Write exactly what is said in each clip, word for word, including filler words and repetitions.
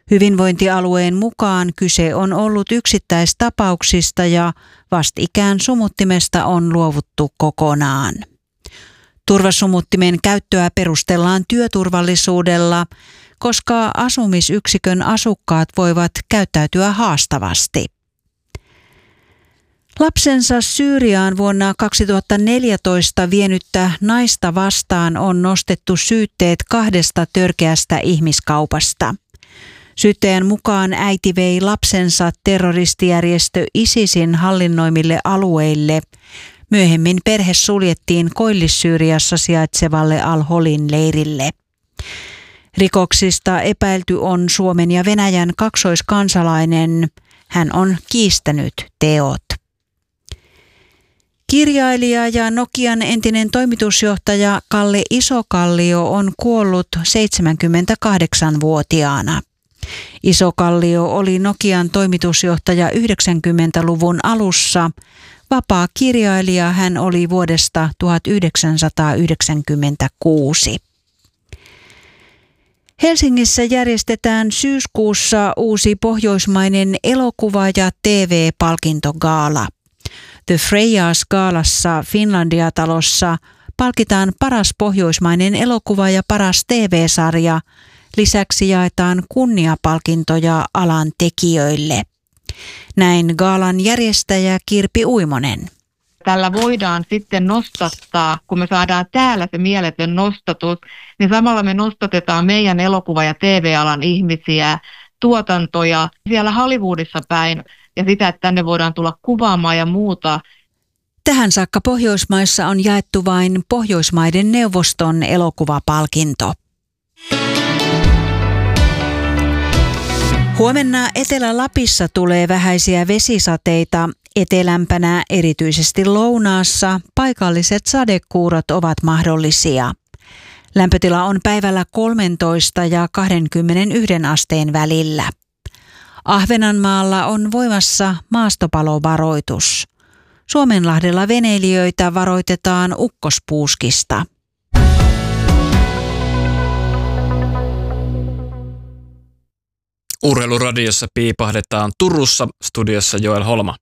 Hyvinvointialueen mukaan kyse on ollut yksittäistapauksista ja vastikään sumuttimesta on luovuttu kokonaan. Turvasumuttimen käyttöä perustellaan työturvallisuudella, koska asumisyksikön asukkaat voivat käyttäytyä haastavasti. Lapsensa Syyriaan vuonna kaksituhattaneljätoista vienyttä naista vastaan on nostettu syytteet kahdesta törkeästä ihmiskaupasta. Syyttäjän mukaan äiti vei lapsensa terroristijärjestö ISISin hallinnoimille alueille. Myöhemmin perhe suljettiin Koillis-Syyriassa sijaitsevalle Al-Holin leirille. Rikoksista epäilty on Suomen ja Venäjän kaksoiskansalainen. Hän on kiistänyt teot. Kirjailija ja Nokian entinen toimitusjohtaja Kalle Isokallio on kuollut seitsemänkymmentäkahdeksanvuotiaana. Isokallio oli Nokian toimitusjohtaja yhdeksänkymmentäluvun alussa. Vapaa kirjailija hän oli vuodesta tuhatyhdeksänsataayhdeksänkymmentäkuusi. Helsingissä järjestetään syyskuussa uusi pohjoismainen elokuva- ja T V-palkintogaala. The Freyas-gaalassa Finlandia-talossa palkitaan paras pohjoismainen elokuva ja paras T V-sarja. Lisäksi jaetaan kunniapalkintoja alan tekijöille. Näin gaalan järjestäjä Kirpi Uimonen. Tällä voidaan sitten nostattaa, kun me saadaan täällä se mieletön nostatus, niin samalla me nostatetaan meidän elokuva- ja T V-alan ihmisiä, tuotantoja siellä Hollywoodissa päin ja sitä, että tänne voidaan tulla kuvaamaan ja muuta. Tähän saakka Pohjoismaissa on jaettu vain Pohjoismaiden neuvoston elokuvapalkinto. Huomenna Etelä-Lapissa tulee vähäisiä vesisateita. Etelämpänä, erityisesti lounaassa, paikalliset sadekuurot ovat mahdollisia. Lämpötila on päivällä kolmetoista ja kaksikymmentäyksi asteen välillä. Ahvenanmaalla on voimassa maastopalovaroitus. Suomenlahdella veneilijöitä varoitetaan ukkospuuskista. Urheiluradiossa piipahdetaan Turussa, studiossa Joel Holma.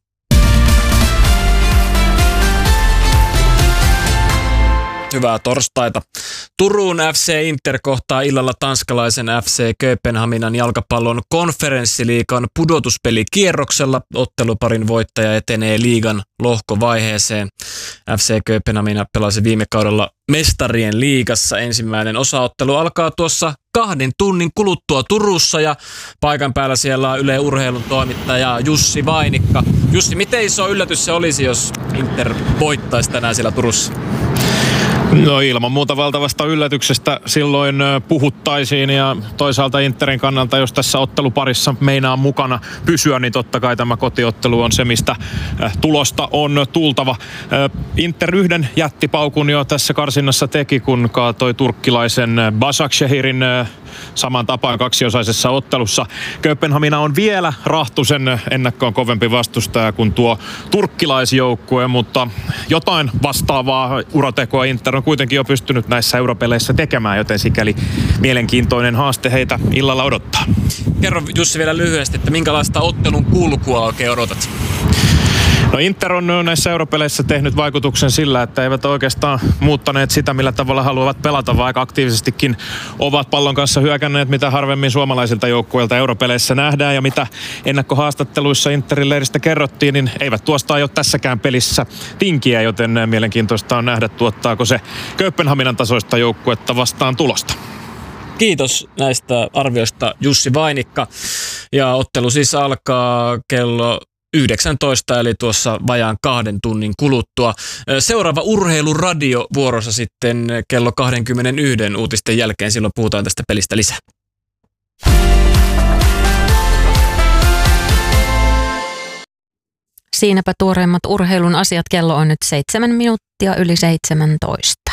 Hyvää torstaita. Turun F C Inter kohtaa illalla tanskalaisen F C Kööpenhaminan jalkapallon konferenssiliigan pudotuspelikierroksella. Otteluparin voittaja etenee liigan lohkovaiheeseen. F C Kööpenhamina pelasi viime kaudella mestarien liigassa. Ensimmäinen osaottelu alkaa tuossa kahden tunnin kuluttua Turussa ja paikan päällä siellä on Yle Urheilun toimittaja Jussi Vainikka. Jussi, miten iso yllätys se olisi, jos Inter voittaisi tänään siellä Turussa? No ilman muuta valtavasta yllätyksestä silloin puhuttaisiin ja toisaalta Interin kannalta, jos tässä otteluparissa meinaa mukana pysyä, niin totta kai tämä kotiottelu on se, mistä tulosta on tultava. Inter yhden jättipaukun jo tässä karsinnassa teki, kun kaatoi turkkilaisen Başakşehir'in saman tapaan kaksiosaisessa ottelussa. Kööpenhamina on vielä rahtusen ennakkoon kovempi vastustaja kuin tuo turkkilaisjoukkue, mutta jotain vastaavaa uratekoa Inter on kuitenkin jo pystynyt näissä europeleissä tekemään, joten sikäli mielenkiintoinen haaste heitä illalla odottaa. Kerro Jussi vielä lyhyesti, että minkälaista ottelun kulkua oikein odotat? No Inter on näissä europeleissä tehnyt vaikutuksen sillä, että eivät oikeastaan muuttaneet sitä, millä tavalla haluavat pelata, vaikka aktiivisestikin ovat pallon kanssa hyökänneet, mitä harvemmin suomalaisilta joukkueilta europeleissä nähdään ja mitä ennakkohaastatteluissa Interin leiristä kerrottiin, niin eivät tuosta aio tässäkään pelissä tinkiä, joten mielenkiintoista on nähdä, tuottaako se Kööpenhaminan tasoista joukkuetta vastaan tulosta. Kiitos näistä arvioista Jussi Vainikka. Ja ottelu siis alkaa kello yhdeksäntoista, eli tuossa vajaan kahden tunnin kuluttua. Seuraava urheiluradio vuorossa sitten kello kaksikymmentäyksi uutisten jälkeen. Silloin puhutaan tästä pelistä lisää. Siinäpä tuoreimmat urheilun asiat. Kello on nyt seitsemän minuuttia yli seitsemäntoista.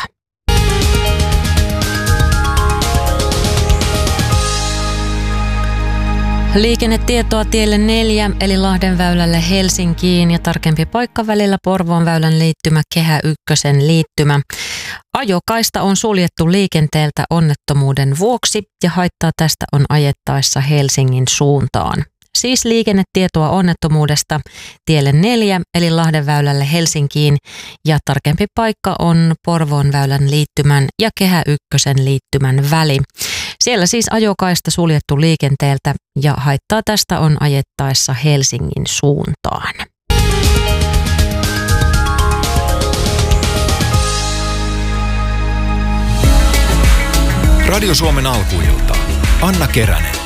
Liikennetietoa tielle neljä eli Lahden väylälle Helsinkiin ja tarkempi paikka välillä Porvoon väylän liittymä Kehä ykkösen liittymä. Ajokaista on suljettu liikenteeltä onnettomuuden vuoksi ja haittaa tästä on ajettaessa Helsingin suuntaan. Siis liikennetietoa onnettomuudesta tielle neljä eli Lahdenväylälle Helsinkiin ja tarkempi paikka on Porvoonväylän liittymän ja Kehä ykkösen liittymän väli. Siellä siis ajokaista suljettu liikenteeltä ja haittaa tästä on ajettaessa Helsingin suuntaan. Radio Suomen alkuilta. Anna Keränen.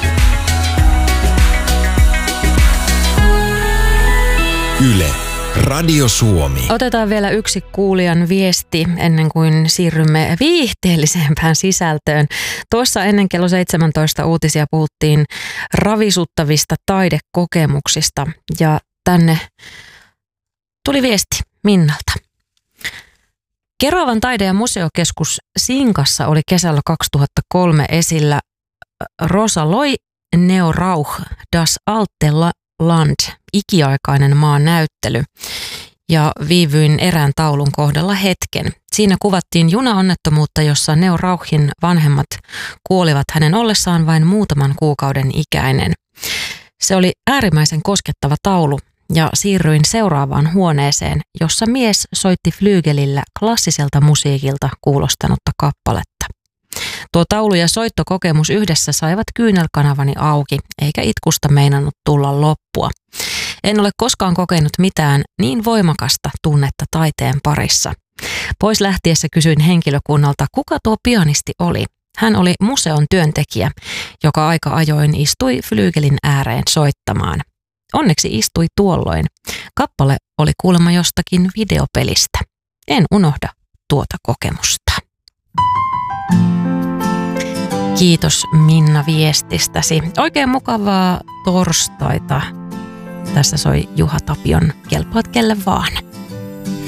Yle. Radio Suomi. Otetaan vielä yksi kuulijan viesti ennen kuin siirrymme viihteellisempään sisältöön. Tuossa ennen kello seitsemäntoista uutisia puhuttiin ravisuttavista taidekokemuksista ja tänne tuli viesti Minnalta. Keravan taide- ja museokeskus Sinkassa oli kesällä kaksituhattakolme esillä Rosa Loi Neo Rauch Das alte Land, ikiaikainen maanäyttely. Ja viivyin erään taulun kohdalla hetken. Siinä kuvattiin junaonnettomuutta, jossa Neo Rauchin vanhemmat kuolivat hänen ollessaan vain muutaman kuukauden ikäinen. Se oli äärimmäisen koskettava taulu ja siirryin seuraavaan huoneeseen, jossa mies soitti flyygelillä klassiselta musiikilta kuulostanutta kappaletta. Tuo taulu ja soittokokemus yhdessä saivat kyynelkanavani auki, eikä itkusta meinannut tulla loppua. En ole koskaan kokenut mitään niin voimakasta tunnetta taiteen parissa. Pois lähtiessä kysyin henkilökunnalta, kuka tuo pianisti oli. Hän oli museon työntekijä, joka aika ajoin istui flyygelin ääreen soittamaan. Onneksi istui tuolloin. Kappale oli kuulemma jostakin videopelistä. En unohda tuota kokemusta. Kiitos Minna viestistäsi. Oikein mukavaa torstaita. Tässä soi Juha Tapion Kelpaat kelle vaan.